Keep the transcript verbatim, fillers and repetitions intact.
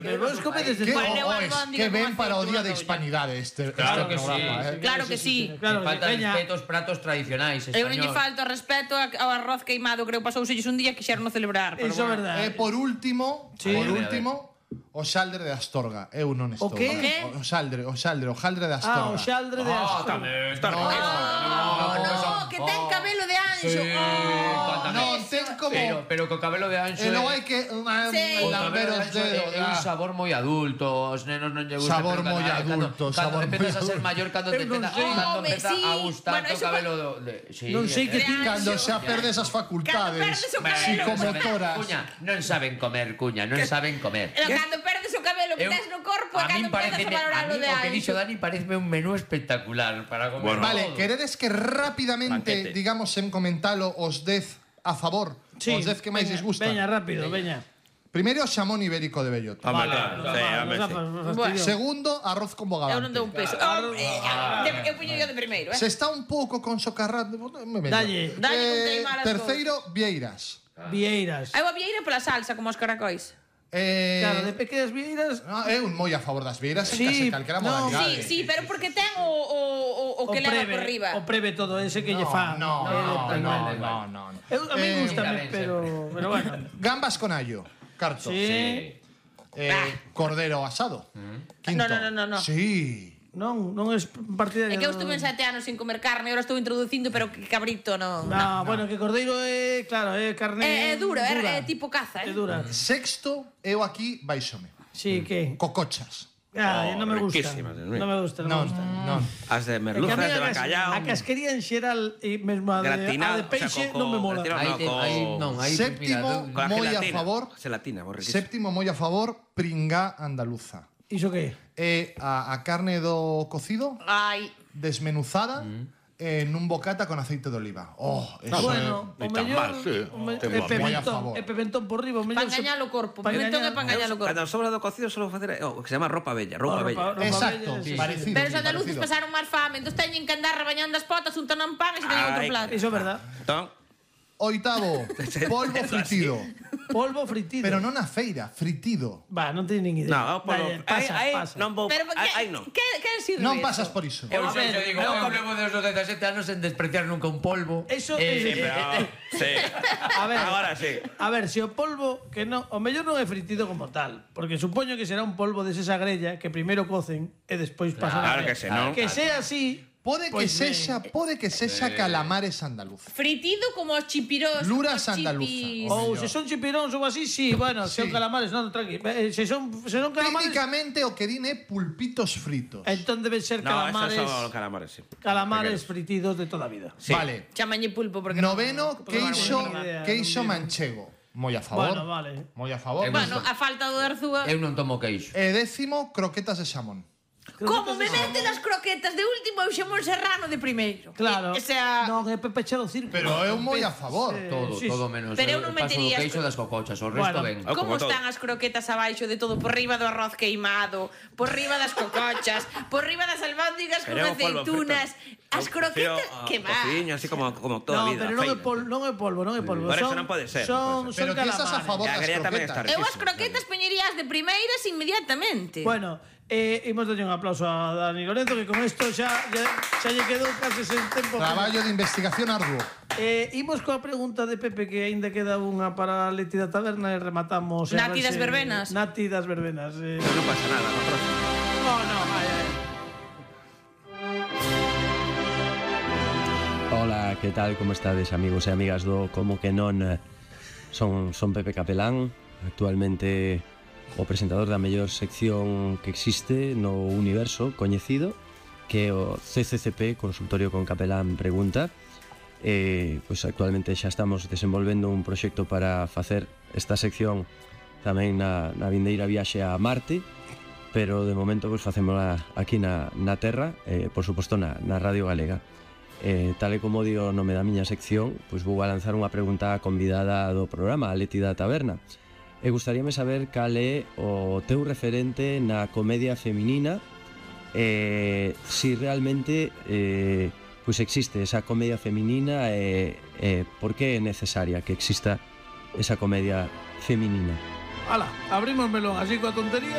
Pero vos comedes de Que, todo. oh, es, que ven para o Día de Hispanidade este, Claro este que programa, sí. eh. Claro que sí. Claro, Falta veña. respeto aos pratos tradicionais Eu non lle españoles. falto respeto ao arroz queimado, creo pasouselles un día que quixeron celebrar. pero Iso é bueno. verdade. E por último, Sí. por A ver, a ver. último, o xaldre de Astorga. Eu non estou. O qué? O xaldre, o xaldre, o xaldre de Ah, Astorga. o xaldre de Ah, Astorga. tamén está No, No, que ten cabelo de anxo. Sí, Oh, cuando- No, ten como Pero, pero co cabelo de anxo E logo é- hai que unha Sí. o lamber cabelo de os anxo dedos. é, é un ah. sabor moi adulto, os nenos non lle gusta. Sabor pero moi cando- adulto, cando, sabor cando empezas moi a ser adulto. maior, cando te Eu non empeza, sei. cando Home, empeza sí. a gustar Bueno, o eso cabelo do, de, sí, Non sei que eh, ti- Cando xa perdes as Cando facultades perdes o cabelo. psicomotoras. Cuña, non saben comer, cuña, non saben comer. Pero cando perdes o cabelo que Eu- tes no corpo, a cando min empezas a pareceme- valorar a lo mí de o que dixo anxo. Dani pareceme un menú espectacular para comer. Bueno. Vale, todo. queredes que rapidamente, Banquete. digamos, en comentalo os dez a favor, Sí, os dez que máis veña, lles gustan. Veña, rápido, veña. Primeiro, xamón ibérico de bellota. Home, Vale, claro, sí, vale, home, Rafa, sí. fastidio. Bueno. Segundo, arroz con bogavante. Eu non dou un peso. Oh, eh, de- Eu puño yo de primeiro, eh. Se está un pouco con socarrat, me medio. Dalle. Dalle con queimar as terceiro, vieiras. Vieiras. Eu a vieira pola salsa, como os caracóis. Eh, Claro, de pequenas vieiras. no, eu moi a favor das vieiras Sí, en case calquera no. modalidade. Sí, sí, pero porque ten o, o, o, o que leva por riba. O preve todo ese que lle fan. No, Eh, no, pero- no, no, no, no, no. Eu a mí Eh, gustame, tamén, pero pero bueno. Gambas con allo, carto. Sí. Eh, cordero asado. Quinto. No, no, no, no, no. Sí. Non, non es partidario. É que eu estuve en sete anos sin comer carne, agora estou introducindo, pero que cabrito non. No, bueno, que cordeiro é, claro, é carne É, é dura, é, é tipo caza, É eh. dura. Sexto, eu aquí baixome. Sí, que? Cocochas. Ah, Oh, non me gusta. riquísimas, Dios mío. Non me gusta, non Non, me gusta. non. As de É que a merluza, mí de a cas- bacallao. A casquería en xeral e mesmo a de, a Gratinado, de peixe o sea, co- non me mola. retiro- Aí no, te, co- aí non, aí Séptimo, mira, Con la moi a gelatina. favor. Gelatina, moi riquísimo. Séptimo, moi a favor, pringá andaluza. Iso que? É a, a carne do cocido Ai, desmenuzada eh, nun bocata con aceite de oliva. Oh, eso Bueno, Ni o tan mellor mal, sí. o me- Ten é boa pinta. Moi a pimentón, favor. é pimentón por riba, o mellor pa se- engañar o corpo. pa Pimentón é engañar- pa engañar o corpo. Cando sobra do cocido solo facer o que se chama ropa bella, roupa Oh, bella. ropa- Exacto, bella, sí, sí. parecido. Pero os sí, andaluces parecido. pasaron máis fame, entón teñen que andar rebañando as potas, untan pan e se teñen outro Ai, plato. Iso é verdad. Entón, Oitavo, polvo fritido. Polvo fritido. Pero non a feira, fritido. Va, non teño nin idea. no, polo, Dalle, aí, pasa, aí pasa. non vou, Pero que, aí, aí non. que, que sirve Non eso? pasas por iso. Eu A sempre ver, digo, eu- eu levo desde os dezasete anos en despreciar nunca un polvo. Eso Eh, es- Pero, sí. A ver, Agora sí. A ver, se o polvo que non, o mellor non é fritido como tal, porque supoño que será un polvo de esa grella que primeiro cocen e despois pasan a Claro que freír. sí, non? Que sea así, Pode que Pois sexa, pode que sexa calamares andaluz. Fritido como os chipirós. Luras como os andaluza. chipis. ou se son chipiróns ou así, sí, bueno, se Sí. son calamares, non, tranqui. Eh, Se son se son calamares, Técnicamente o que din é pulpitos fritos. entón deben ser No, calamares, esos son calamares, sí. calamares fritidos de toda a vida. Sí. Vale. Chamañe pulpo porque Noveno, porque non- queixo, buena idea, queixo non manchego. Moi a favor. Bueno, vale. Moi a favor. Eu Bueno, a falta do Arzúa. Eu non tomo queixo. E décimo, croquetas de xamón. Como me meten as croquetas de último e o xamón serrano de primeiro? Claro. E, o sea, Non, é Pepe Chelo Circo. Pero eu moi a favor. Eh, Todo, sí, todo sí. menos. Pero eu eu non paso do metería as queixo co- das cocochas, o resto Bueno. ben. Ah, como como todo. están as croquetas abaixo de todo? Por riba do arroz queimado, por riba das cocochas, por riba das albóndigas con Pero é o polvo aceitunas. frito. As Eu croquetas, prefiro, que ah, va. cociño, así como, como toda a No, vida. pero non é feina. polvo, non é polvo, non é polvo. Por eso son, non pode ser, Son, non pode son Pero ti estás a calamares. favor E a das grella tamén croquetas. está Eu as riquísimo. croquetas peñerías de primeiras inmediatamente. Bueno, eh, imos darlle un aplauso a Dani Lorenzo, que con isto xa, xa, xa lle quedou case sen tempo. Traballo de investigación arduo. Eh, imos coa pregunta de Pepe, que aínda queda unha para Leti da Taberna e rematamos. Nati a ver das se- verbenas. Nati das verbenas. Eh. Pero non pasa nada, no próximo. No, no, ai, ai. Ola, que tal, como estades, amigos e amigas do Como que non? eh, Son, son Pepe Capelán, actualmente o presentador da mellor sección que existe no universo coñecido, que é o C C C P, Consultorio con Capelán Pregunta. E, pois, actualmente xa estamos desenvolvendo un proxecto para facer esta sección tamén na, na vindeira viaxe a Marte, pero de momento pois, facémola aquí na, na Terra, e, por suposto na, na Radio Galega. Eh, tal e como digo o nome da miña sección, pois vou a lanzar unha pregunta á convidada do programa, a Leti da Taberna. E gustaríame saber cal é o teu referente na comedia feminina, e si realmente eh, pois existe esa comedia feminina e, e por que é necesaria que exista esa comedia feminina. Ala, abrimos melón así coa tontería.